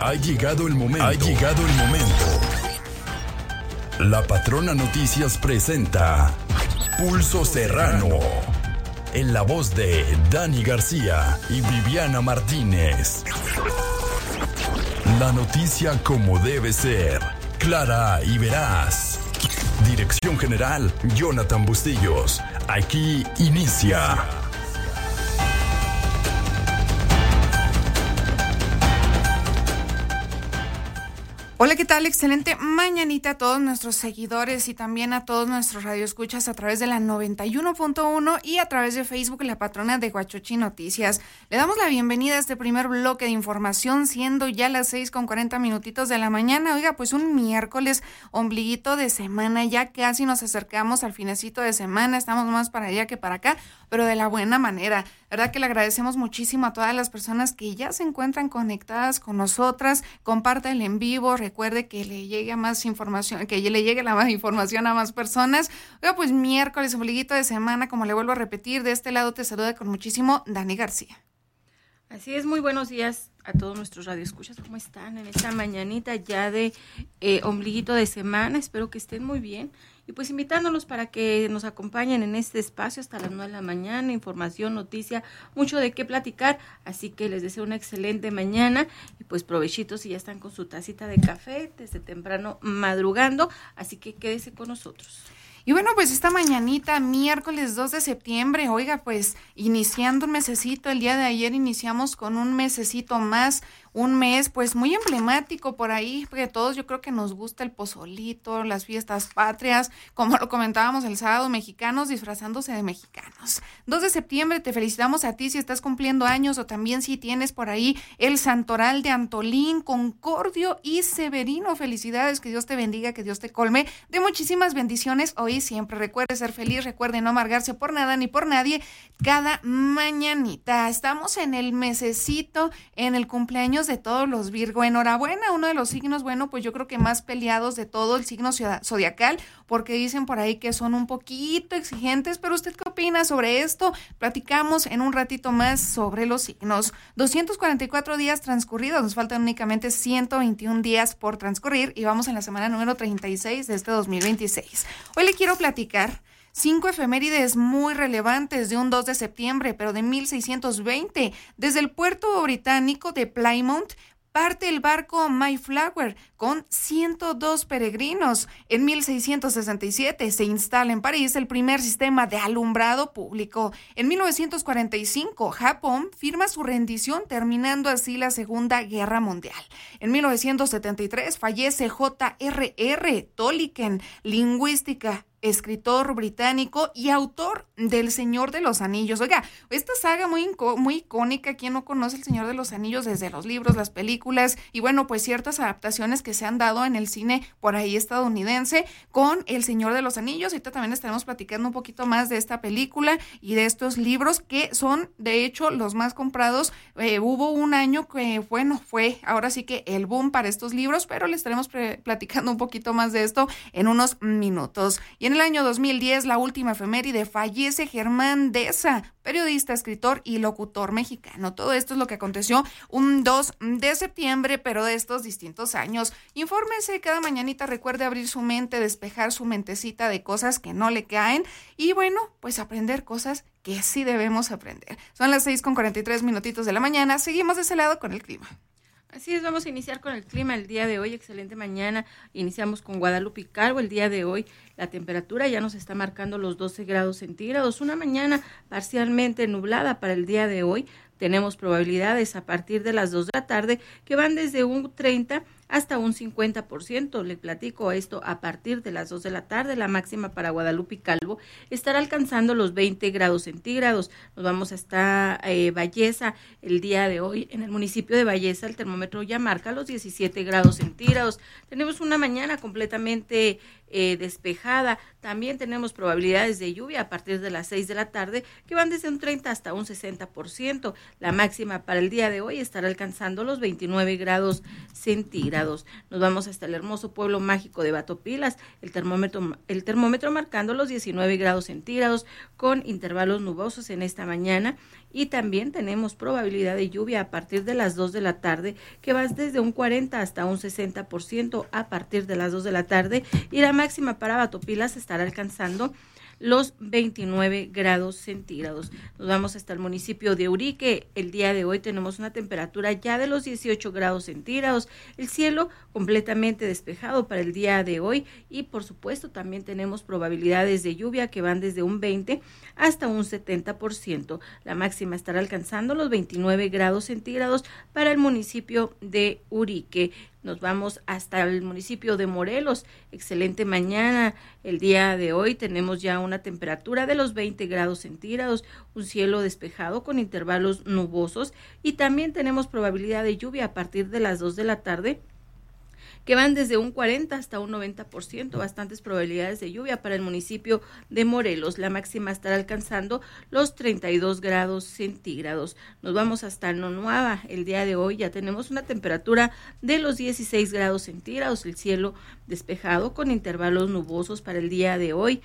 Ha llegado el momento. Ha llegado el momento. La Patrona Noticias presenta Pulso Serrano. En la voz de Dani García y Viviana Martínez. La noticia como debe ser. Clara y veraz. Dirección General, Jonathan Bustillos. Aquí inicia. Hola, ¿qué tal? Excelente mañanita a todos nuestros seguidores y también a todos nuestros radioescuchas a través de la 91.1 y a través de Facebook, La Patrona de Huachochi Noticias. Le damos la bienvenida a este primer bloque de información, siendo ya las 6:40 de la mañana. Oiga, pues un miércoles, ombliguito de semana, ya casi nos acercamos al finecito de semana, estamos más para allá que para acá, pero de la buena manera. ¿Verdad que le agradecemos muchísimo a todas las personas que ya se encuentran conectadas con nosotras? Compártanle en vivo, recuerde que le llegue más información, que le llegue la más información a más personas. Oiga, pues miércoles, ombliguito de semana, como le vuelvo a repetir, de este lado te saluda con muchísimo Dani García. Así es, muy buenos días a todos nuestros radioescuchas. ¿Cómo están en esta mañanita ya de ombliguito de semana? Espero que estén muy bien. Y pues invitándolos para que nos acompañen en este espacio hasta las 9 de la mañana, información, noticia, mucho de qué platicar, así que les deseo una excelente mañana y pues provechitos si ya están con su tacita de café desde temprano madrugando, así que quédese con nosotros. Y bueno, pues esta mañanita, miércoles 2 de septiembre, oiga, pues iniciando un mesecito, el día de ayer iniciamos con un mesecito más, un mes pues muy emblemático por ahí, porque todos yo creo que nos gusta el pozolito, las fiestas patrias, como lo comentábamos el sábado, mexicanos disfrazándose de mexicanos. 2 de septiembre te felicitamos a ti si estás cumpliendo años o también si tienes por ahí el santoral de Antolín, Concordio y Severino. Felicidades, que Dios te bendiga, que Dios te colme de muchísimas bendiciones hoy y siempre. Recuerde ser feliz, recuerde no amargarse por nada ni por nadie cada mañanita. Estamos en el mesecito, en el cumpleaños de todos los Virgo. Enhorabuena, uno de los signos, bueno, pues yo creo que más peleados de todo el signo zodiacal, porque dicen por ahí que son un poquito exigentes, pero ¿usted qué opina sobre esto? Platicamos en un ratito más sobre los signos. 244 días transcurridos, nos faltan únicamente 121 días por transcurrir y vamos en la semana número 36 de este 2026. Hoy le quiero platicar 5 efemérides muy relevantes de un 2 de septiembre, pero de 1620. Desde el puerto británico de Plymouth parte el barco Mayflower con 102 peregrinos. En 1667 se instala en París el primer sistema de alumbrado público. En 1945 Japón firma su rendición, terminando así la Segunda Guerra Mundial. En 1973 fallece J.R.R. Tolkien, lingüística, escritor británico y autor del Señor de los Anillos. Oiga, esta saga muy icónica, ¿quién no conoce el Señor de los Anillos? Desde los libros, las películas y bueno, pues ciertas adaptaciones que se han dado en el cine por ahí estadounidense con el Señor de los Anillos. Ahorita también estaremos platicando un poquito más de esta película y de estos libros que son de hecho los más comprados. Hubo un año que bueno, fue ahora sí que el boom para estos libros, pero le estaremos platicando un poquito más de esto en unos minutos. Y en el año 2010, la última efeméride, fallece Germán Deza, periodista, escritor y locutor mexicano. Todo esto es lo que aconteció un 2 de septiembre, pero de estos distintos años. Infórmese cada mañanita, recuerde abrir su mente, despejar su mentecita de cosas que no le caen y bueno, pues aprender cosas que sí debemos aprender. Son las 6:43 de la mañana, seguimos de ese lado con el clima. Así es, vamos a iniciar con el clima el día de hoy, excelente mañana, iniciamos con Guadalupe y Calvo. El día de hoy la temperatura ya nos está marcando los 12 grados centígrados, una mañana parcialmente nublada para el día de hoy. Tenemos probabilidades a partir de las 2 de la tarde que van desde un 30 hasta un 50%. Le platico esto a partir de las 2 de la tarde. La máxima para Guadalupe y Calvo estará alcanzando los 20 grados centígrados. Nos vamos hasta Valleza el día de hoy. En el municipio de Valleza el termómetro ya marca los 17 grados centígrados. Tenemos una mañana completamente despejada. También tenemos probabilidades de lluvia a partir de las 6 de la tarde que van desde un 30 hasta un 60%. La máxima para el día de hoy estará alcanzando los 29 grados centígrados. centígrados. Nos vamos hasta el hermoso pueblo mágico de Batopilas, el termómetro marcando los 19 grados centígrados con intervalos nubosos en esta mañana. Y también tenemos probabilidad de lluvia a partir de las 2 de la tarde, que va desde un 40 hasta un 60% a partir de las 2 de la tarde, y la máxima para Batopilas estará alcanzando los 29 grados centígrados. Nos vamos hasta el municipio de Urique. El día de hoy tenemos una temperatura ya de los 18 grados centígrados, el cielo completamente despejado para el día de hoy, y por supuesto también tenemos probabilidades de lluvia que van desde un 20 hasta un 70%. La máxima estará alcanzando los 29 grados centígrados para el municipio de Urique. Nos vamos hasta el municipio de Morelos. Excelente mañana. El día de hoy tenemos ya una temperatura de los 20 grados centígrados, un cielo despejado con intervalos nubosos, y también tenemos probabilidad de lluvia a partir de las 2 de la tarde, que van desde un 40 hasta un 90%, bastantes probabilidades de lluvia para el municipio de Morelos. La máxima estará alcanzando los 32 grados centígrados. Nos vamos hasta Nonuava. El día de hoy ya tenemos una temperatura de los 16 grados centígrados, el cielo despejado con intervalos nubosos para el día de hoy.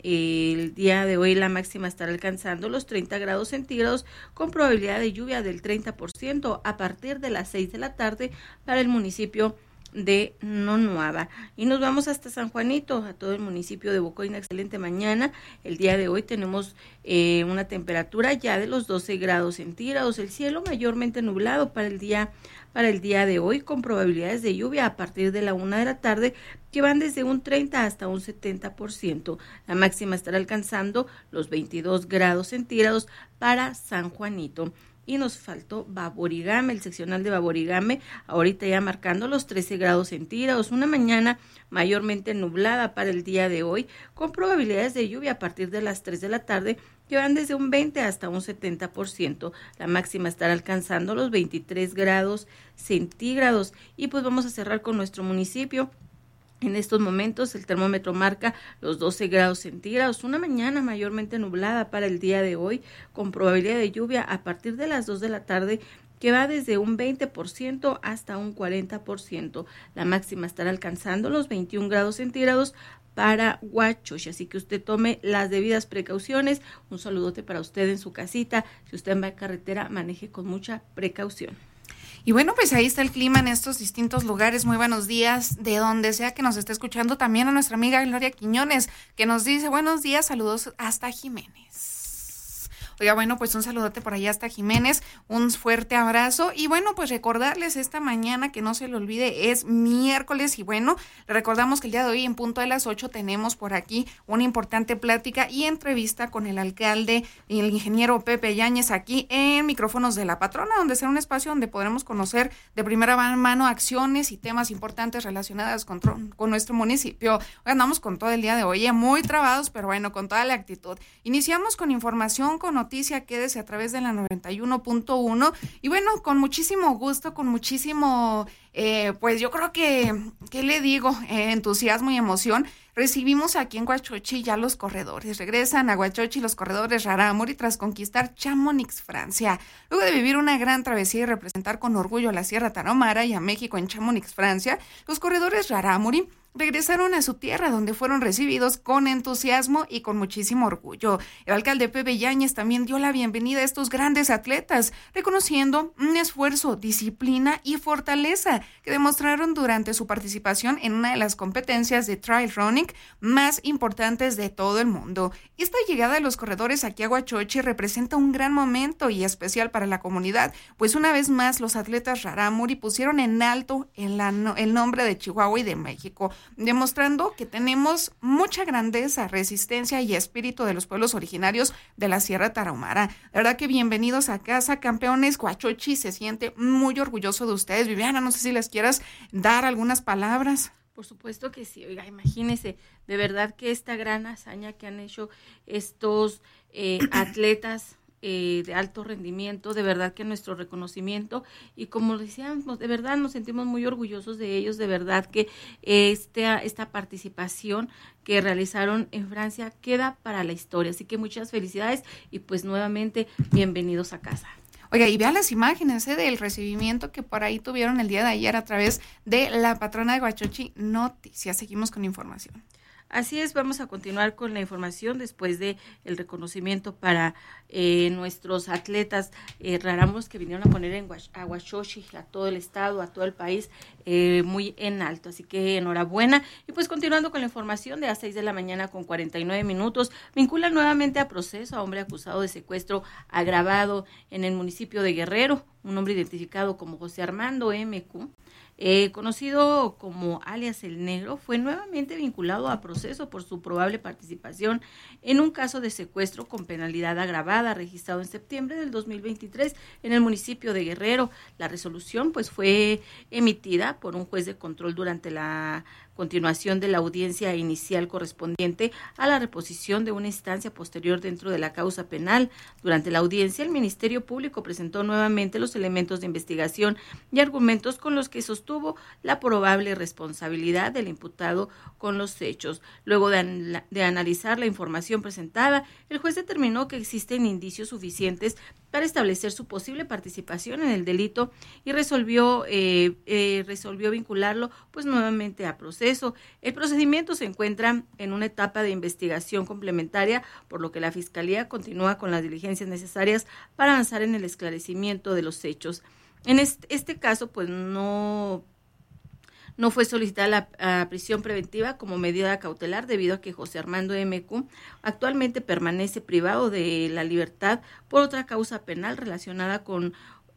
El día de hoy la máxima estará alcanzando los 30 grados centígrados con probabilidad de lluvia del 30% a partir de las 6 de la tarde para el municipio de Nonuava. Y nos vamos hasta San Juanito, a todo el municipio de Bocoina. Excelente mañana. El día de hoy tenemos una temperatura ya de los 12 grados centígrados, el cielo mayormente nublado para el día de hoy, con probabilidades de lluvia a partir de la 1 de la tarde, que van desde un 30 hasta un 70%. La máxima estará alcanzando los 22 grados centígrados para San Juanito. Y nos faltó Baborigame, el seccional de Baborigame, ahorita ya marcando los 13 grados centígrados, una mañana mayormente nublada para el día de hoy, con probabilidades de lluvia a partir de las 3 de la tarde, que van desde un 20 hasta un 70%. La máxima estará alcanzando los 23 grados centígrados. Y pues vamos a cerrar con nuestro municipio. En estos momentos el termómetro marca los 12 grados centígrados, una mañana mayormente nublada para el día de hoy, con probabilidad de lluvia a partir de las 2 de la tarde, que va desde un 20% hasta un 40%. La máxima estará alcanzando los 21 grados centígrados para Huachochi, así que usted tome las debidas precauciones. Un saludote para usted en su casita. Si usted va en carretera, maneje con mucha precaución. Y bueno, pues ahí está el clima en estos distintos lugares. Muy buenos días, de donde sea que nos esté escuchando. También a nuestra amiga Gloria Quiñones, que nos dice buenos días, saludos hasta Jiménez. Oiga, bueno, pues un saludote por allá hasta Jiménez, un fuerte abrazo. Y bueno, pues recordarles esta mañana, que no se le olvide, es miércoles. Y bueno, le recordamos que el día de hoy en punto de las 8 tenemos por aquí una importante plática y entrevista con el alcalde y el ingeniero Pepe Yáñez aquí en Micrófonos de la Patrona, donde será un espacio donde podremos conocer de primera mano acciones y temas importantes relacionados con nuestro municipio. Hoy andamos con todo el día de hoy, muy trabados, pero bueno, con toda la actitud. Iniciamos con información, con noticia, quédese a través de la 91.1 y bueno, con muchísimo gusto, con muchísimo, pues yo creo que, ¿qué le digo? Entusiasmo y emoción. Recibimos aquí en Huachochi ya los corredores. Regresan a Huachochi los corredores Rarámuri tras conquistar Chamonix, Francia. Luego de vivir una gran travesía y representar con orgullo a la Sierra Tarahumara y a México en Chamonix, Francia, los corredores Rarámuri regresaron a su tierra, donde fueron recibidos con entusiasmo y con muchísimo orgullo. El alcalde Pepe Yáñez también dio la bienvenida a estos grandes atletas, reconociendo un esfuerzo, disciplina y fortaleza que demostraron durante su participación en una de las competencias de trail running más importantes de todo el mundo. Esta llegada de los corredores aquí a Huachochi representa un gran momento y especial para la comunidad, pues una vez más los atletas Rarámuri pusieron en alto el nombre de Chihuahua y de México, demostrando que tenemos mucha grandeza, resistencia y espíritu de los pueblos originarios de la Sierra Tarahumara. La verdad que bienvenidos a casa, campeones. Huachochi se siente muy orgulloso de ustedes. Viviana, no sé si les quieras dar algunas palabras. Por supuesto que sí. Oiga, imagínese, de verdad que esta gran hazaña que han hecho estos atletas de alto rendimiento, de verdad que nuestro reconocimiento, y como decíamos, de verdad nos sentimos muy orgullosos de ellos, de verdad que esta participación que realizaron en Francia queda para la historia, así que muchas felicidades y pues nuevamente bienvenidos a casa. Oiga, y vean las imágenes del recibimiento que por ahí tuvieron el día de ayer a través de la patrona de Huachochi Noticias. Seguimos con información. Así es, vamos a continuar con la información después de el reconocimiento para nuestros atletas Ráramos, que vinieron a poner a Huachochi, a todo el estado, a todo el país, muy en alto. Así que enhorabuena. Y pues continuando con la información, de las 6 de la mañana con 49 minutos, vinculan nuevamente a proceso a hombre acusado de secuestro agravado en el municipio de Guerrero, un hombre identificado como José Armando MQ. Conocido como alias El Negro, fue nuevamente vinculado a proceso por su probable participación en un caso de secuestro con penalidad agravada registrado en septiembre del 2023 en el municipio de Guerrero. La resolución pues fue emitida por un juez de control durante la continuación de la audiencia inicial correspondiente a la reposición de una instancia posterior dentro de la causa penal. Durante la audiencia, el Ministerio Público presentó nuevamente los elementos de investigación y argumentos con los que sostuvo la probable responsabilidad del imputado con los hechos. Luego de analizar la información presentada, el juez determinó que existen indicios suficientes para establecer su posible participación en el delito y resolvió vincularlo pues nuevamente a proceso. El procedimiento se encuentra en una etapa de investigación complementaria, por lo que la Fiscalía continúa con las diligencias necesarias para avanzar en el esclarecimiento de los hechos. En este caso, pues no fue solicitada la prisión preventiva como medida cautelar debido a que José Armando MQ actualmente permanece privado de la libertad por otra causa penal relacionada con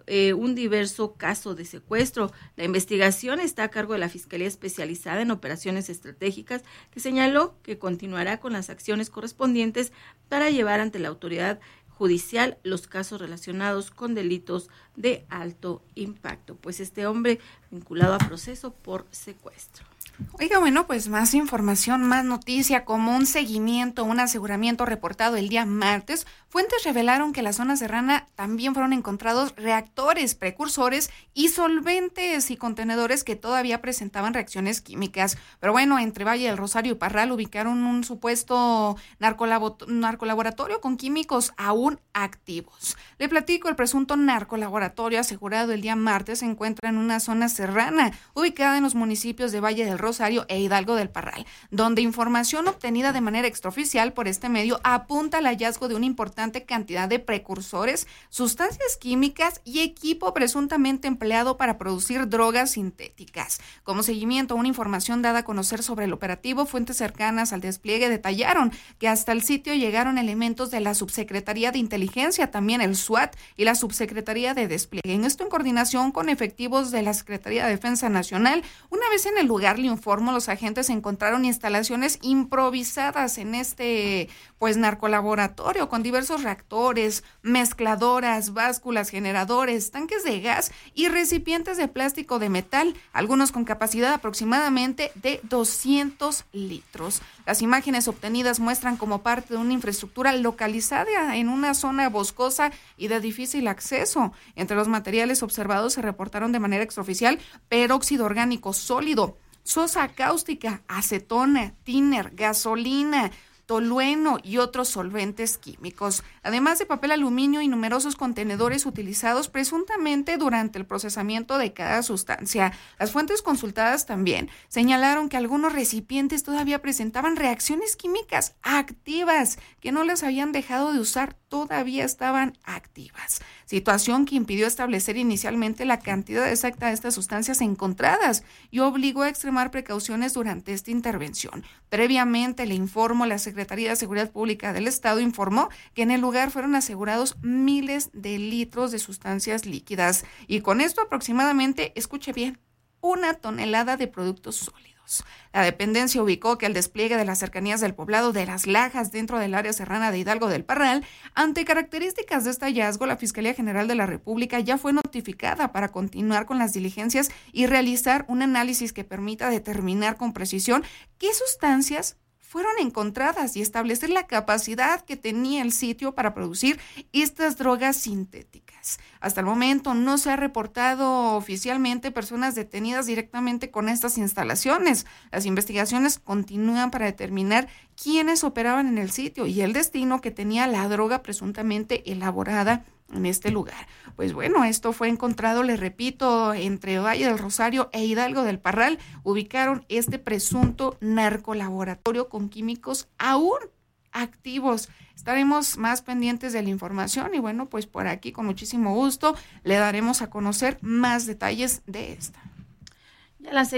un diverso caso de secuestro. La investigación está a cargo de la Fiscalía Especializada en Operaciones Estratégicas, que señaló que continuará con las acciones correspondientes para llevar ante la autoridad judicial los casos relacionados con delitos de alto impacto. Pues este hombre vinculado a proceso por secuestro. Oiga, bueno, pues más información, más noticia, como un seguimiento, un aseguramiento reportado el día martes. Fuentes revelaron que en la zona serrana también fueron encontrados reactores, precursores y solventes y contenedores que todavía presentaban reacciones químicas. Pero bueno, entre Valle del Rosario y Parral ubicaron un supuesto narcolaboratorio con químicos aún activos. Le platico, el presunto narcolaboratorio asegurado el día martes se encuentra en una zona serrana ubicada en los municipios de Valle del Rosario e Hidalgo del Parral, donde información obtenida de manera extraoficial por este medio apunta al hallazgo de una importante cantidad de precursores, sustancias químicas y equipo presuntamente empleado para producir drogas sintéticas. Como seguimiento a una información dada a conocer sobre el operativo, fuentes cercanas al despliegue detallaron que hasta el sitio llegaron elementos de la Subsecretaría de Inteligencia, también el SWAT y la Subsecretaría de Despliegue. En esto, en coordinación con efectivos de la Secretaría de Defensa Nacional. Una vez en el lugar, le informo, los agentes encontraron instalaciones improvisadas en este narcolaboratorio con diversos reactores, mezcladoras, básculas, generadores, tanques de gas y recipientes de plástico de metal, algunos con capacidad aproximadamente de 200 litros. Las imágenes obtenidas muestran como parte de una infraestructura localizada en una zona boscosa y de difícil acceso. Entre los materiales observados se reportaron de manera extraoficial peróxido orgánico sólido, sosa cáustica, acetona, tiner, gasolina, tolueno y otros solventes químicos, además de papel aluminio y numerosos contenedores utilizados presuntamente durante el procesamiento de cada sustancia. Las fuentes consultadas también señalaron que algunos recipientes todavía presentaban reacciones químicas activas que no las habían dejado de usar, todavía estaban activas, situación que impidió establecer inicialmente la cantidad exacta de estas sustancias encontradas y obligó a extremar precauciones durante esta intervención. Previamente, le informo, la Secretaría de Seguridad Pública del Estado informó que en el lugar fueron asegurados miles de litros de sustancias líquidas y con esto aproximadamente, escuche bien, 1 tonelada de productos sólidos. La dependencia ubicó que el despliegue de las cercanías del poblado de Las Lajas dentro del área serrana de Hidalgo del Parral, ante características de este hallazgo, la Fiscalía General de la República ya fue notificada para continuar con las diligencias y realizar un análisis que permita determinar con precisión qué sustancias fueron encontradas y establecer la capacidad que tenía el sitio para producir estas drogas sintéticas. Hasta el momento no se ha reportado oficialmente personas detenidas directamente con estas instalaciones. Las investigaciones continúan para determinar quiénes operaban en el sitio y el destino que tenía la droga presuntamente elaborada en este lugar. Pues bueno, esto fue encontrado, les repito, entre Valle del Rosario e Hidalgo del Parral. Ubicaron este presunto narcolaboratorio con químicos aún activos. Estaremos más pendientes de la información y bueno, pues por aquí con muchísimo gusto le daremos a conocer más detalles de esta. Ya a las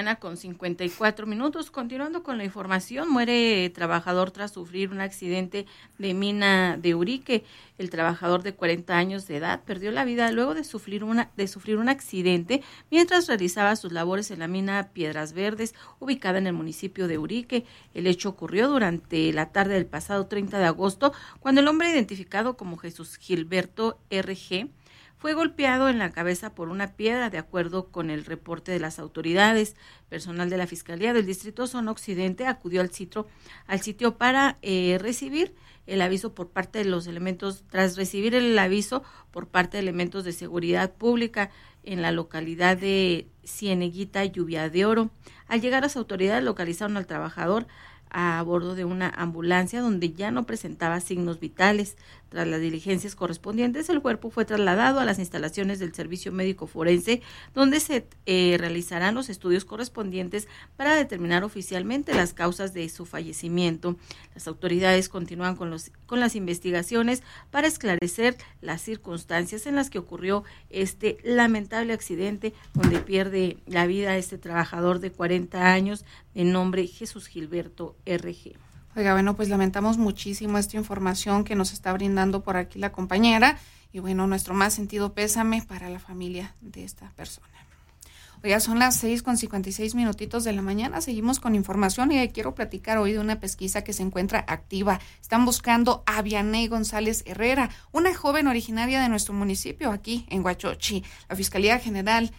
6:54 a.m, continuando con la información, muere trabajador tras sufrir un accidente de mina de Urique. El trabajador de 40 años de edad perdió la vida luego de sufrir un accidente mientras realizaba sus labores en la mina Piedras Verdes, ubicada en el municipio de Urique. El hecho ocurrió durante la tarde del pasado 30 de agosto, cuando el hombre identificado como Jesús Gilberto R.G. fue golpeado en la cabeza por una piedra, de acuerdo con el reporte de las autoridades. Personal de la Fiscalía del Distrito Zona Occidente acudió al sitio para recibir el aviso por parte de los elementos, tras recibir el aviso por parte de elementos de seguridad pública en la localidad de Cieneguita, Lluvia de Oro. Al llegar las autoridades localizaron al trabajador a bordo de una ambulancia donde ya no presentaba signos vitales. Tras las diligencias correspondientes, el cuerpo fue trasladado a las instalaciones del Servicio Médico Forense, donde se realizarán los estudios correspondientes para determinar oficialmente las causas de su fallecimiento. Las autoridades continúan con las investigaciones para esclarecer las circunstancias en las que ocurrió este lamentable accidente, donde pierde la vida este trabajador de 40 años de nombre Jesús Gilberto R.G. Oiga, bueno, pues lamentamos muchísimo esta información que nos está brindando por aquí la compañera y bueno, nuestro más sentido pésame para la familia de esta persona. Oiga, son las 6:56 de la mañana, seguimos con información y quiero platicar hoy de una pesquisa que se encuentra activa. Están buscando a Vianey González Herrera, una joven originaria de nuestro municipio aquí en Huachochi. La Fiscalía General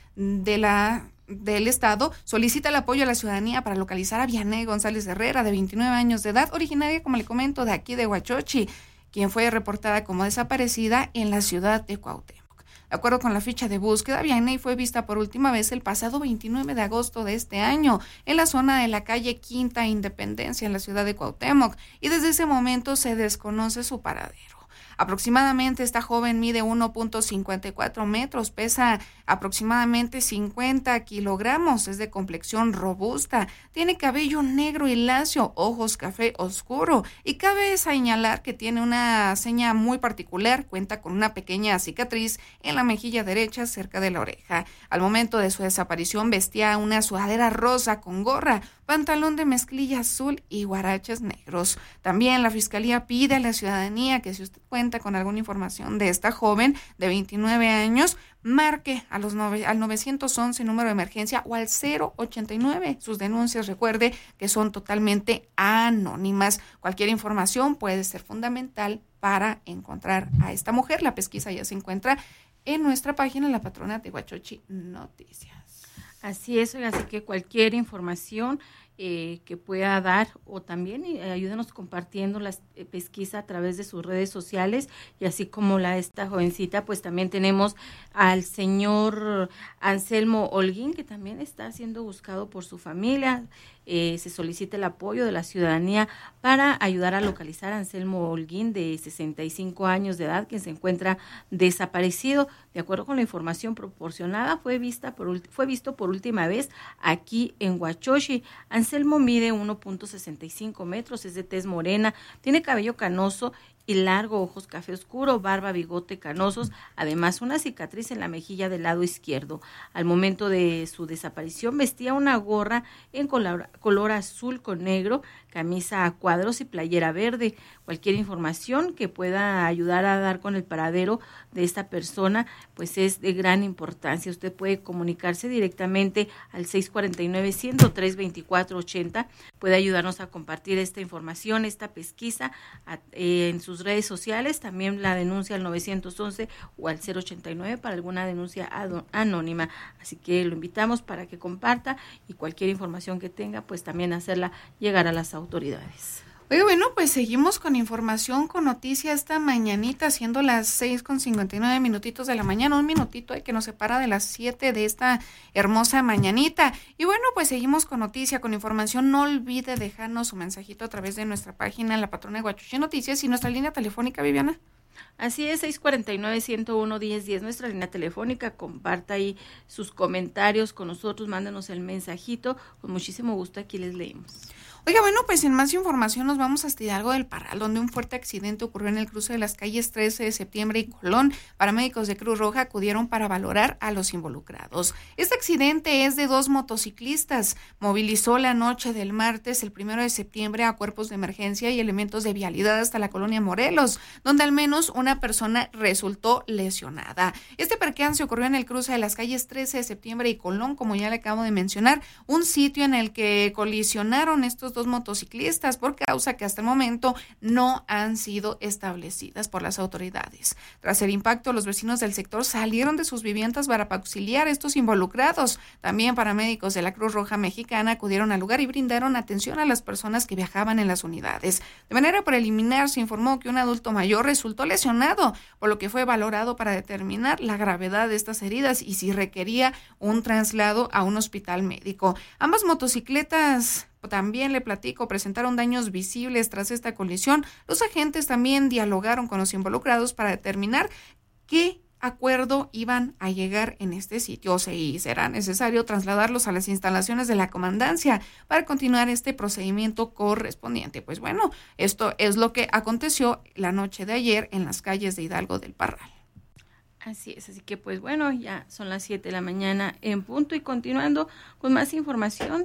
del Estado solicita el apoyo a la ciudadanía para localizar a Vianey González Herrera, de 29 años de edad, originaria, como le comento, de aquí de Huachochi, quien fue reportada como desaparecida en la ciudad de Cuauhtémoc. De acuerdo con la ficha de búsqueda, Vianey fue vista por última vez el pasado 29 de agosto de este año en la zona de la calle Quinta Independencia en la ciudad de Cuauhtémoc y desde ese momento se desconoce su paradero. Aproximadamente esta joven mide 1.54 metros, pesa aproximadamente 50 kilogramos, es de complexión robusta, tiene cabello negro y lacio, ojos café oscuro y cabe señalar que tiene una seña muy particular, cuenta con una pequeña cicatriz en la mejilla derecha cerca de la oreja. Al momento de su desaparición vestía una sudadera rosa con gorra, pantalón de mezclilla azul y guaraches negros. También la Fiscalía pide a la ciudadanía que si usted cuenta con alguna información de esta joven de 29 años, marque al 911 número de emergencia o al 089. Sus denuncias, recuerde que son totalmente anónimas. Cualquier información puede ser fundamental para encontrar a esta mujer. La pesquisa ya se encuentra en nuestra página, La Patrona de Huachochi Noticias. Así es, así que cualquier información que pueda dar o también ayúdenos compartiendo la pesquisa a través de sus redes sociales y así como esta jovencita, pues también tenemos al señor Anselmo Holguín, que también está siendo buscado por su familia. Se solicita el apoyo de la ciudadanía para ayudar a localizar a Anselmo Holguín, de 65 años de edad, quien se encuentra desaparecido. De acuerdo con la información proporcionada, fue visto por última vez aquí en Huachochi. Anselmo mide 1.65 metros, es de tez morena, tiene cabello canoso y largo, ojos café oscuro, barba, bigote canosos, además una cicatriz en la mejilla del lado izquierdo. Al momento de su desaparición vestía una gorra en color azul con negro, camisa a cuadros y playera verde. Cualquier información que pueda ayudar a dar con el paradero de esta persona, pues es de gran importancia. Usted puede comunicarse directamente al 649-103-2480, puede ayudarnos a compartir esta información, esta pesquisa en sus redes sociales, también la denuncia al 911 o al 089 para alguna denuncia anónima. Así que lo invitamos para que comparta y cualquier información que tenga, pues también hacerla llegar a las autoridades. Oye, bueno, pues seguimos con información, con noticias esta mañanita, siendo las 6:59 de la mañana, un minutito que nos separa de las 7 de esta hermosa mañanita. Y bueno, pues seguimos con noticia, con información. No olvide dejarnos su mensajito a través de nuestra página, La Patrona de Huachochi Noticias, y nuestra línea telefónica, Viviana. Así es, 649-101-1010, nuestra línea telefónica. Comparta ahí sus comentarios con nosotros, mándenos el mensajito, con muchísimo gusto aquí les leemos. Oiga, bueno, pues en más información nos vamos hasta Hidalgo del Parral, donde un fuerte accidente ocurrió en el cruce de las calles 13 de septiembre y Colón. Paramédicos de Cruz Roja acudieron para valorar a los involucrados. Este accidente es de 2 motociclistas. Movilizó la noche del martes, el 1 de septiembre, a cuerpos de emergencia y elementos de vialidad hasta la colonia Morelos, donde al menos una persona resultó lesionada. Este percance ocurrió en el cruce de las calles 13 de septiembre y Colón, como ya le acabo de mencionar, un sitio en el que colisionaron estos 2 motociclistas por causa que hasta el momento no han sido establecidas por las autoridades. Tras el impacto, los vecinos del sector salieron de sus viviendas para auxiliar a estos involucrados. También paramédicos de la Cruz Roja Mexicana acudieron al lugar y brindaron atención a las personas que viajaban en las unidades. De manera preliminar, se informó que un adulto mayor resultó lesionado, por lo que fue valorado para determinar la gravedad de estas heridas y si requería un traslado a un hospital médico. Ambas motocicletas, también le platico, presentaron daños visibles tras esta colisión. Los agentes también dialogaron con los involucrados para determinar qué acuerdo iban a llegar en este sitio, y será necesario trasladarlos a las instalaciones de la comandancia para continuar este procedimiento correspondiente. Pues bueno, esto es lo que aconteció la noche de ayer en las calles de Hidalgo del Parral. Así es, así que pues bueno, ya son las 7 de la mañana en punto y continuando con más información.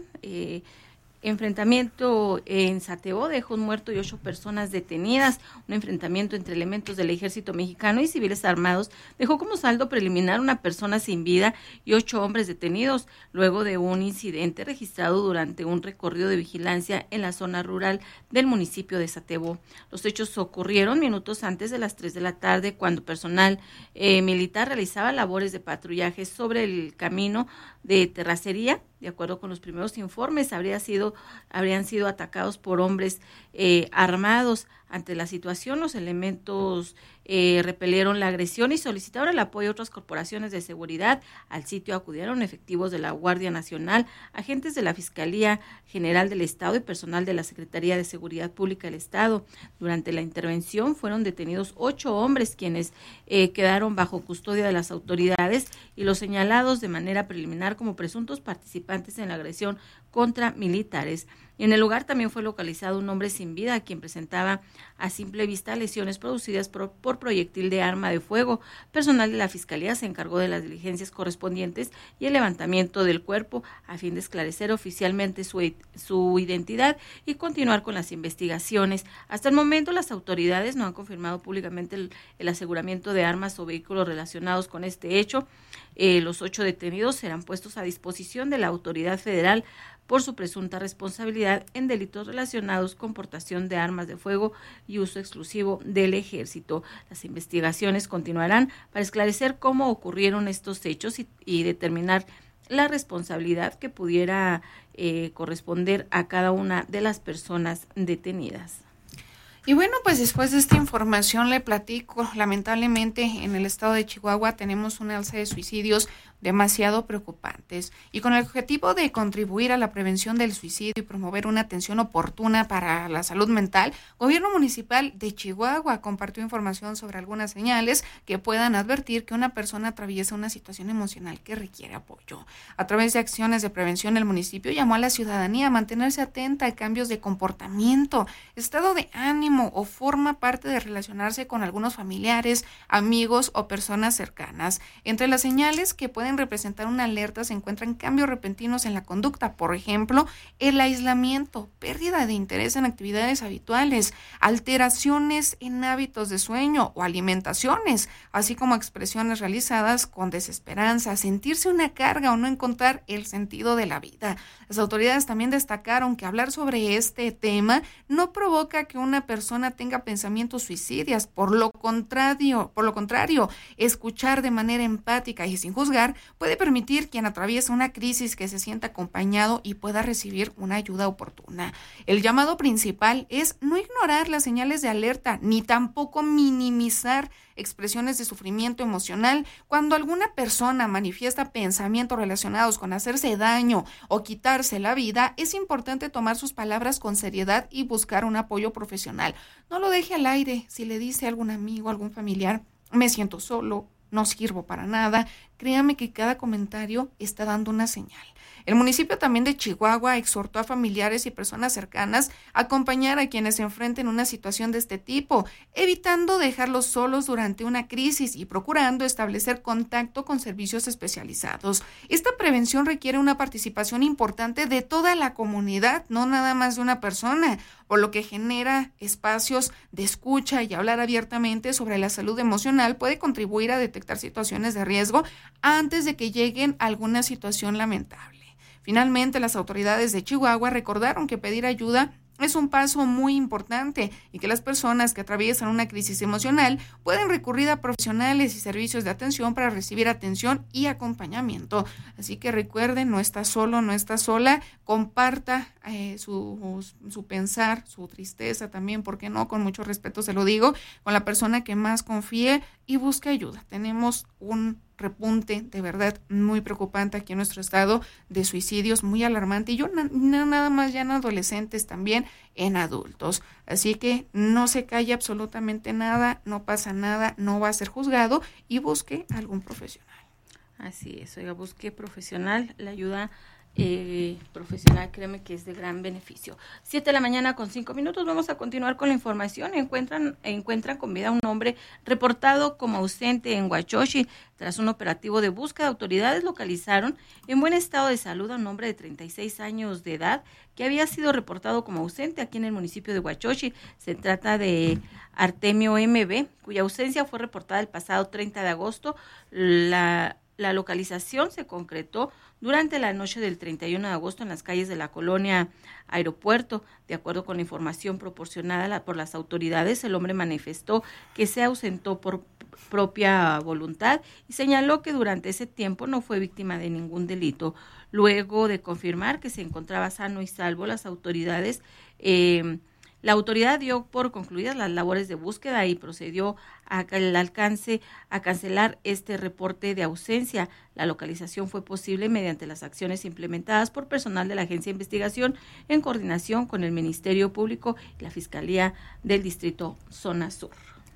Enfrentamiento en Satebo dejó un muerto y 8 personas detenidas. Un enfrentamiento entre elementos del Ejército Mexicano y civiles armados dejó como saldo preliminar una persona sin vida y 8 hombres detenidos, luego de un incidente registrado durante un recorrido de vigilancia en la zona rural del municipio de Satebo. Los hechos ocurrieron minutos antes de las 3 de la tarde, cuando personal militar realizaba labores de patrullaje sobre el camino de terracería. De acuerdo con los primeros informes, habrían sido atacados por hombres armados. Ante la situación, los elementos repelieron la agresión y solicitaron el apoyo de otras corporaciones de seguridad. Al sitio acudieron efectivos de la Guardia Nacional, agentes de la Fiscalía General del Estado y personal de la Secretaría de Seguridad Pública del Estado. Durante la intervención fueron detenidos 8 hombres, quienes quedaron bajo custodia de las autoridades, y los señalados de manera preliminar como presuntos participantes en la agresión contra militares. En el lugar también fue localizado un hombre sin vida, quien presentaba a simple vista lesiones producidas por proyectil de arma de fuego. Personal de la Fiscalía se encargó de las diligencias correspondientes y el levantamiento del cuerpo a fin de esclarecer oficialmente su identidad y continuar con las investigaciones. Hasta el momento, las autoridades no han confirmado públicamente el aseguramiento de armas o vehículos relacionados con este hecho. Los 8 detenidos serán puestos a disposición de la autoridad federal por su presunta responsabilidad en delitos relacionados con portación de armas de fuego y uso exclusivo del ejército. Las investigaciones continuarán para esclarecer cómo ocurrieron estos hechos y determinar la responsabilidad que pudiera corresponder a cada una de las personas detenidas. Y bueno, pues después de esta información le platico, lamentablemente en el estado de Chihuahua tenemos un alza de suicidios demasiado preocupantes, y con el objetivo de contribuir a la prevención del suicidio y promover una atención oportuna para la salud mental, Gobierno Municipal de Chihuahua compartió información sobre algunas señales que puedan advertir que una persona atraviesa una situación emocional que requiere apoyo. A través de acciones de prevención, el municipio llamó a la ciudadanía a mantenerse atenta a cambios de comportamiento, estado de ánimo o forma parte de relacionarse con algunos familiares, amigos o personas cercanas. Entre las señales que pueden representar una alerta se encuentran cambios repentinos en la conducta, por ejemplo, el aislamiento, pérdida de interés en actividades habituales, alteraciones en hábitos de sueño o alimentaciones, así como expresiones realizadas con desesperanza, sentirse una carga o no encontrar el sentido de la vida. Las autoridades también destacaron que hablar sobre este tema no provoca que una persona tenga pensamientos suicidas. Por lo contrario, escuchar de manera empática y sin juzgar familiar puede permitir quien atraviesa una crisis que se sienta acompañado y pueda recibir una ayuda oportuna. El llamado principal es no ignorar las señales de alerta ni tampoco minimizar expresiones de sufrimiento emocional. Cuando alguna persona manifiesta pensamientos relacionados con hacerse daño o quitarse la vida, es importante tomar sus palabras con seriedad y buscar un apoyo profesional. No lo deje al aire. Si le dice a algún amigo, algún familiar, me siento solo, no sirvo para nada, créame que cada comentario está dando una señal. El municipio también de Chihuahua exhortó a familiares y personas cercanas a acompañar a quienes se enfrenten una situación de este tipo, evitando dejarlos solos durante una crisis y procurando establecer contacto con servicios especializados. Esta prevención requiere una participación importante de toda la comunidad, no nada más de una persona, por lo que genera espacios de escucha y hablar abiertamente sobre la salud emocional puede contribuir a detectar situaciones de riesgo antes de que lleguen a alguna situación lamentable. Finalmente, las autoridades de Chihuahua recordaron que pedir ayuda es un paso muy importante y que las personas que atraviesan una crisis emocional pueden recurrir a profesionales y servicios de atención para recibir atención y acompañamiento. Así que recuerden, no está solo, no está sola, comparta su pensar, su tristeza también, ¿por qué no? Con mucho respeto se lo digo, con la persona que más confíe y busque ayuda. Tenemos un repunte de verdad muy preocupante aquí en nuestro estado de suicidios, muy alarmante, y yo nada más ya en adolescentes, también en adultos. Así que no se calle absolutamente nada, no pasa nada, no va a ser juzgado y busque algún profesional. Así es, oiga, busque profesional, la ayuda profesional, créeme que es de gran beneficio. 7:05 a.m. Vamos a continuar con la información. Encuentran con vida a un hombre reportado como ausente en Huachochi. Tras un operativo de búsqueda, autoridades localizaron en buen estado de salud a un hombre de 36 años de edad que había sido reportado como ausente aquí en el municipio de Huachochi. Se trata de Artemio MB, cuya ausencia fue reportada el pasado 30 de agosto. La localización se concretó durante la noche del 31 de agosto en las calles de la colonia Aeropuerto. De acuerdo con la información proporcionada por las autoridades, el hombre manifestó que se ausentó por propia voluntad y señaló que durante ese tiempo no fue víctima de ningún delito. Luego de confirmar que se encontraba sano y salvo, la autoridad dio por concluidas las labores de búsqueda y procedió a cancelar este reporte de ausencia. La localización fue posible mediante las acciones implementadas por personal de la Agencia de Investigación en coordinación con el Ministerio Público y la Fiscalía del Distrito Zona Sur.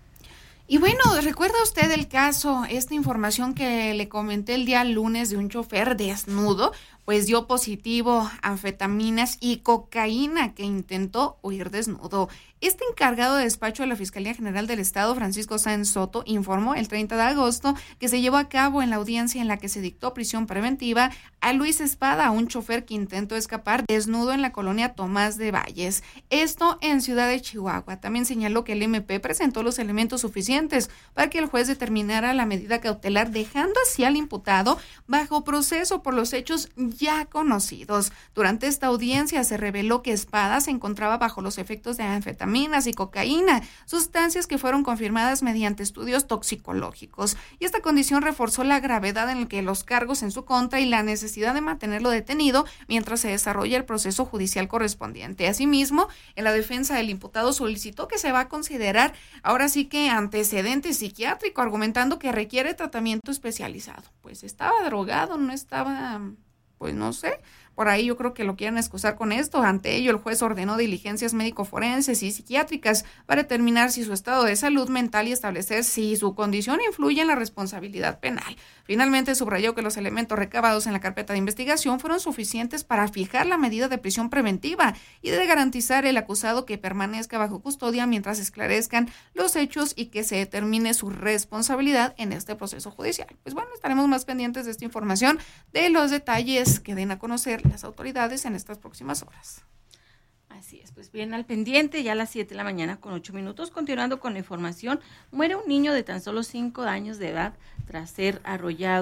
Y bueno, ¿recuerda usted el caso, esta información que le comenté el día lunes de un chofer desnudo? Pues dio positivo a anfetaminas y cocaína que intentó huir desnudo. Este encargado de despacho de la Fiscalía General del Estado, Francisco Sáenz Soto, informó el 30 de agosto que se llevó a cabo en la audiencia en la que se dictó prisión preventiva a Luis Espada, un chofer que intentó escapar desnudo en la colonia Tomás de Valles. Esto en Ciudad de Chihuahua. También señaló que el MP presentó los elementos suficientes para que el juez determinara la medida cautelar, dejando así al imputado bajo proceso por los hechos ya conocidos. Durante esta audiencia se reveló que Espada se encontraba bajo los efectos de anfetaminas y cocaína, sustancias que fueron confirmadas mediante estudios toxicológicos. Y esta condición reforzó la gravedad en la que los cargos en su contra y la necesidad de mantenerlo detenido mientras se desarrolla el proceso judicial correspondiente. Asimismo, en la defensa del imputado solicitó que se va a considerar ahora sí que antecedente psiquiátrico, argumentando que requiere tratamiento especializado. Pues estaba drogado, no estaba, pues no sé. Por ahí yo creo que lo quieren excusar con esto. Ante ello, el juez ordenó diligencias médico-forenses y psiquiátricas para determinar si su estado de salud mental y establecer si su condición influye en la responsabilidad penal. Finalmente, subrayó que los elementos recabados en la carpeta de investigación fueron suficientes para fijar la medida de prisión preventiva y de garantizar el acusado que permanezca bajo custodia mientras esclarezcan los hechos y que se determine su responsabilidad en este proceso judicial. Pues bueno, estaremos más pendientes de esta información, de los detalles que den a conocer las autoridades en estas próximas horas. Así es, pues bien al pendiente, ya a las 7:08 a.m. Continuando con la información, muere un niño de tan solo 5 años de edad tras ser arrollado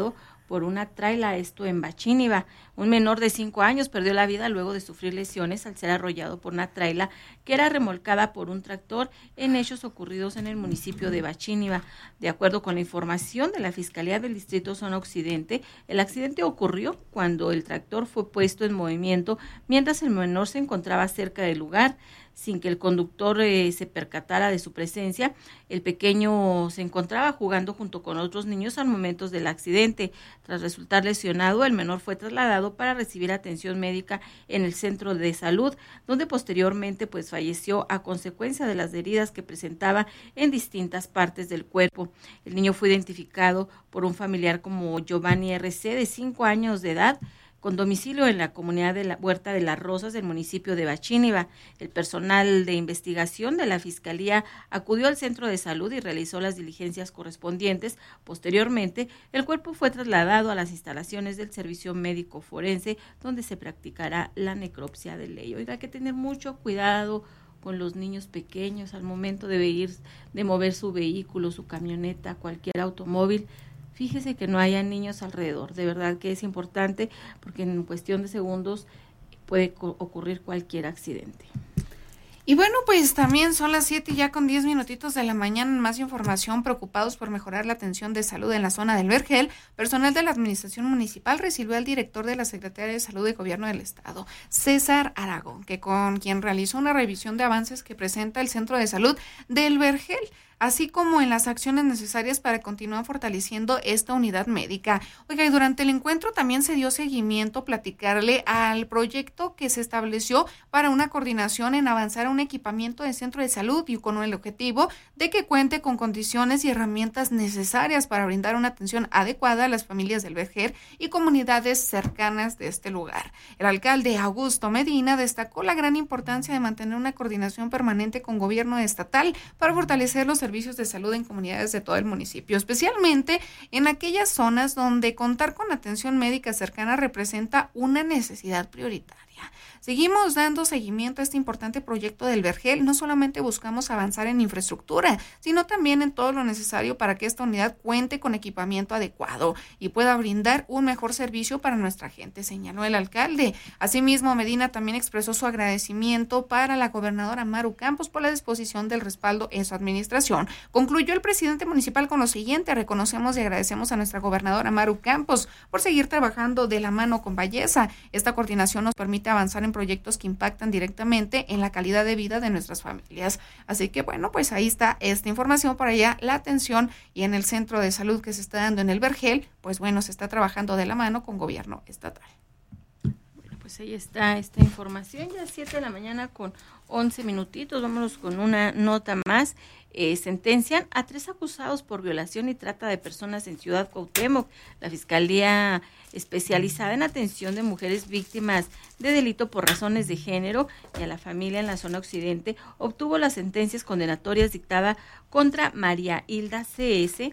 por una traila, esto en Bachíniva. Un menor de 5 años perdió la vida luego de sufrir lesiones al ser arrollado por una traila que era remolcada por un tractor en hechos ocurridos en el municipio de Bachíniva. De acuerdo con la información de la Fiscalía del Distrito Zona Occidente, el accidente ocurrió cuando el tractor fue puesto en movimiento mientras el menor se encontraba cerca del lugar. Sin que el conductor se percatara de su presencia, el pequeño se encontraba jugando junto con otros niños al momento del accidente. Tras resultar lesionado, el menor fue trasladado para recibir atención médica en el centro de salud, donde posteriormente falleció a consecuencia de las heridas que presentaba en distintas partes del cuerpo. El niño fue identificado por un familiar como Giovanni R.C., de 5 años de edad, con domicilio en la comunidad de la Huerta de las Rosas del municipio de Bachíniva. El personal de investigación de la Fiscalía acudió al centro de salud y realizó las diligencias correspondientes. Posteriormente, el cuerpo fue trasladado a las instalaciones del Servicio Médico Forense, donde se practicará la necropsia de ley. Oiga, hay que tener mucho cuidado con los niños pequeños al momento de mover su vehículo, su camioneta, cualquier automóvil. Fíjese que no haya niños alrededor, de verdad que es importante porque en cuestión de segundos puede ocurrir cualquier accidente. Y bueno, pues también son las 7 ya con 10 minutitos de la mañana. Más información, preocupados por mejorar la atención de salud en la zona del Vergel, personal de la administración municipal recibió al director de la Secretaría de Salud de Gobierno del Estado, César Aragón, con quien realizó una revisión de avances que presenta el Centro de Salud del Vergel, así como en las acciones necesarias para continuar fortaleciendo esta unidad médica. Oiga, y durante el encuentro también se dio seguimiento, platicarle al proyecto que se estableció para una coordinación en avanzar a un equipamiento de centro de salud y con el objetivo de que cuente con condiciones y herramientas necesarias para brindar una atención adecuada a las familias del Vergel y comunidades cercanas de este lugar. El alcalde Augusto Medina destacó la gran importancia de mantener una coordinación permanente con gobierno estatal para fortalecer los servicios de salud en comunidades de todo el municipio, especialmente en aquellas zonas donde contar con atención médica cercana representa una necesidad prioritaria. Seguimos dando seguimiento a este importante proyecto del Vergel. No solamente buscamos avanzar en infraestructura, sino también en todo lo necesario para que esta unidad cuente con equipamiento adecuado y pueda brindar un mejor servicio para nuestra gente, señaló el alcalde. Asimismo, Medina también expresó su agradecimiento para la gobernadora Maru Campos por la disposición del respaldo en su administración. Concluyó el presidente municipal con lo siguiente: reconocemos y agradecemos a nuestra gobernadora Maru Campos por seguir trabajando de la mano con Valleza. Esta coordinación nos permite avanzar en proyectos que impactan directamente en la calidad de vida de nuestras familias. Así que bueno, pues ahí está esta información para allá, la atención y en el centro de salud que se está dando en el Vergel, pues bueno, se está trabajando de la mano con gobierno estatal. Bueno, pues ahí está esta información, ya 7 de la mañana con 11 minutitos, vámonos con una nota más. Sentencian a 3 acusados por violación y trata de personas en Ciudad Cuauhtémoc. La Fiscalía especializada en atención de mujeres víctimas de delito por razones de género y a la familia en la zona occidente obtuvo las sentencias condenatorias dictadas contra María Hilda C.S.,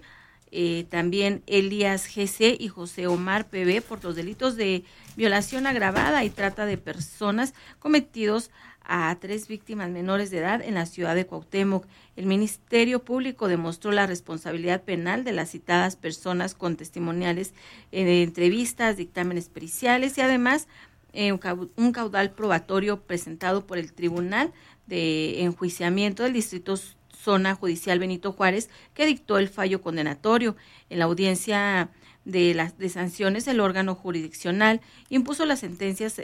también Elías G.C. y José Omar P.B. por los delitos de violación agravada y trata de personas cometidos a 3 víctimas menores de edad en la ciudad de Cuauhtémoc. El Ministerio Público demostró la responsabilidad penal de las citadas personas con testimoniales en entrevistas, dictámenes periciales y además un caudal probatorio presentado por el Tribunal de Enjuiciamiento del Distrito Zona Judicial Benito Juárez, que dictó el fallo condenatorio. En la audiencia de sanciones, el órgano jurisdiccional impuso las sentencias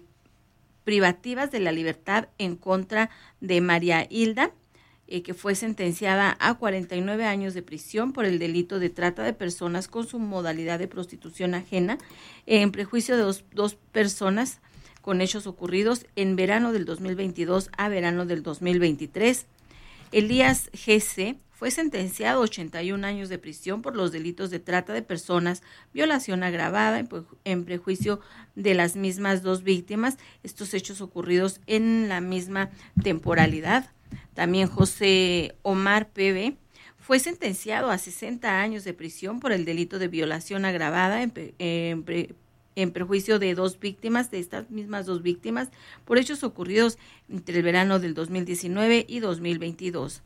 privativas de la libertad en contra de María Hilda, que fue sentenciada a 49 años de prisión por el delito de trata de personas con su modalidad de prostitución ajena, en prejuicio de dos personas con hechos ocurridos en verano del 2022 a verano del 2023. Elías G.C. fue sentenciado a 81 años de prisión por los delitos de trata de personas, violación agravada, en prejuicio de las mismas 2 víctimas, estos hechos ocurridos en la misma temporalidad. También José Omar P.B. fue sentenciado a 60 años de prisión por el delito de violación agravada, en prejuicio de 2 víctimas, de estas mismas 2 víctimas, por hechos ocurridos entre el verano del 2019 y 2022.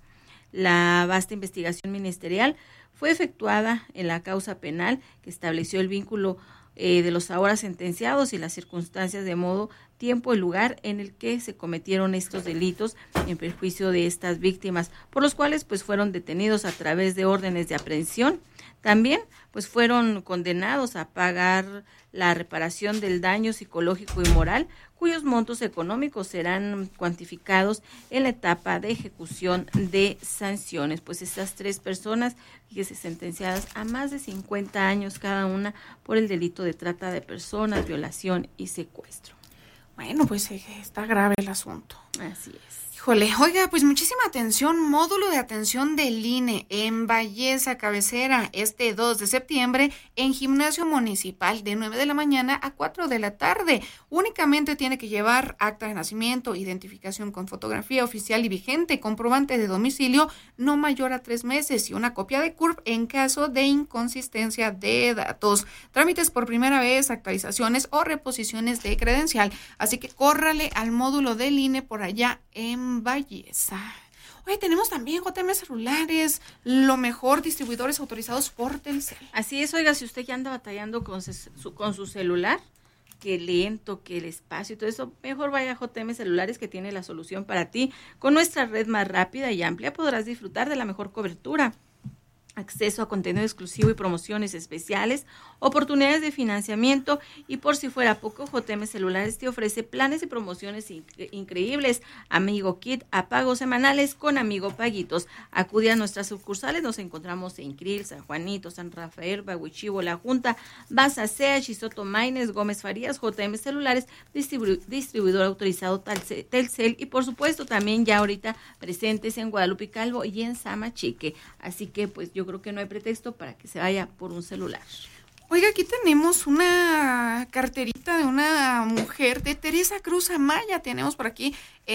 La vasta investigación ministerial fue efectuada en la causa penal que estableció el vínculo de los ahora sentenciados y las circunstancias de modo, tiempo y lugar en el que se cometieron estos delitos en perjuicio de estas víctimas, por los cuales pues fueron detenidos a través de órdenes de aprehensión. También pues fueron condenados a pagar la reparación del daño psicológico y moral, cuyos montos económicos serán cuantificados en la etapa de ejecución de sanciones. Pues estas 3 personas, fíjese, sentenciadas a más de 50 años cada una por el delito de trata de personas, violación y secuestro. Bueno, pues está grave el asunto. Así es. Híjole, oiga, pues muchísima atención, módulo de atención del INE en Belleza Cabecera, 2 de septiembre, en Gimnasio Municipal, de 9 de la mañana a 4 de la tarde. Únicamente tiene que llevar acta de nacimiento, identificación con fotografía oficial y vigente, comprobante de domicilio no mayor a 3 meses y una copia de CURP en caso de inconsistencia de datos. Trámites por primera vez, actualizaciones o reposiciones de credencial. Así que córrale al módulo del INE por allá en Belleza. Oye, tenemos también JM Celulares, lo mejor, distribuidores autorizados por Telcel. Así es, oiga, si usted ya anda batallando con su celular, que lento, que el espacio y todo eso, mejor vaya a JM Celulares, que tiene la solución para ti. Con nuestra red más rápida y amplia podrás disfrutar de la mejor cobertura, acceso a contenido exclusivo y promociones especiales, oportunidades de financiamiento y, por si fuera poco, JM Celulares te ofrece planes y promociones increíbles. Amigo Kit a pagos semanales con Amigo Paguitos. Acude a nuestras sucursales, nos encontramos en Krill, San Juanito, San Rafael, Bahuichivo, La Junta, Basasea, Chisoto, Maines, Gómez Farías. JM Celulares, distribuidor autorizado Telcel, y por supuesto también ya ahorita presentes en Guadalupe Calvo y en Samachique. Así que pues yo creo que no hay pretexto para que se vaya por un celular. Oiga, aquí tenemos una carterita de una mujer, de Teresa Cruz Amaya. Tenemos por aquí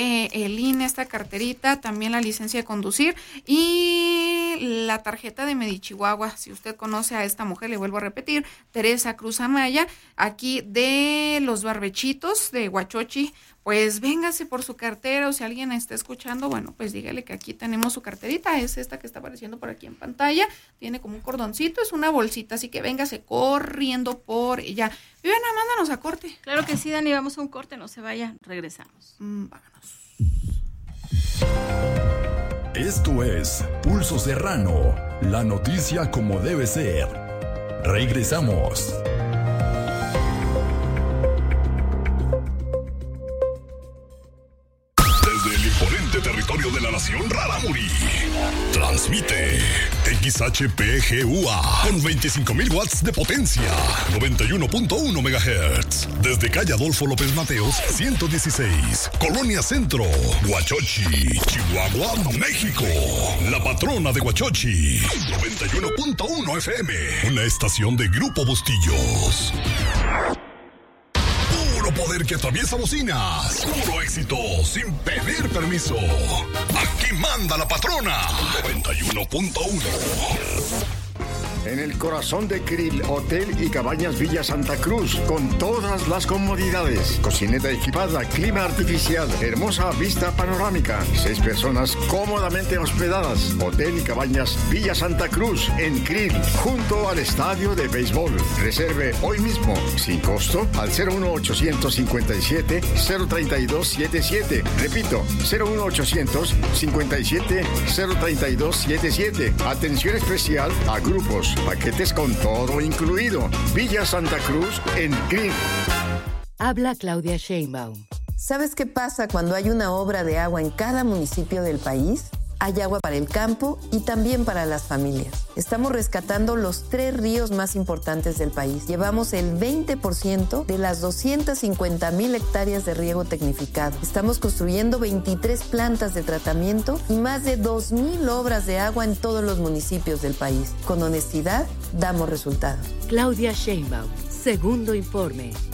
el INE, esta carterita, también la licencia de conducir y la tarjeta de Medichihuahua. Si usted conoce a esta mujer, le vuelvo a repetir, Teresa Cruz Amaya, aquí de Los Barbechitos de Huachochi. Pues véngase por su cartera, o si alguien está escuchando, bueno, pues dígale que aquí tenemos su carterita, es esta que está apareciendo por aquí en pantalla, tiene como un cordoncito, es una bolsita, así que véngase corriendo por ella. Viviana, mándanos a corte. Claro que sí, Dani, vamos a un corte, no se vaya, regresamos. Vámonos. Esto es Pulso Serrano, la noticia como debe ser. Regresamos. Territorio de la nación Rarámuri. Transmite XHPGUA con 25,000 watts de potencia, 91.1 MHz. Desde calle Adolfo López Mateos, 116, Colonia Centro, Huachochi, Chihuahua, México. La patrona de Huachochi, 91.1 FM. Una estación de Grupo Bustillos. Poder que atraviesa bocinas. Puro éxito sin pedir permiso. Aquí manda la patrona. 91.1. En el corazón de Krill, Hotel y Cabañas Villa Santa Cruz, con todas las comodidades. Cocineta equipada, clima artificial, hermosa vista panorámica. 6 personas cómodamente hospedadas. Hotel y Cabañas Villa Santa Cruz, en Krill, junto al estadio de béisbol. Reserve hoy mismo, sin costo, al 01857-03277. Repito, 01800-57-03277. Atención especial a grupos, paquetes con todo incluido. Villa Santa Cruz, en Krill. Habla Claudia Sheinbaum. ¿Sabes qué pasa cuando hay una obra de agua en cada municipio del país? Hay agua para el campo y también para las familias. Estamos rescatando los 3 ríos más importantes del país. Llevamos el 20% de las 250,000 hectáreas de riego tecnificado. Estamos construyendo 23 plantas de tratamiento y más de 2,000 obras de agua en todos los municipios del país. Con honestidad, damos resultados. Claudia Sheinbaum, segundo informe.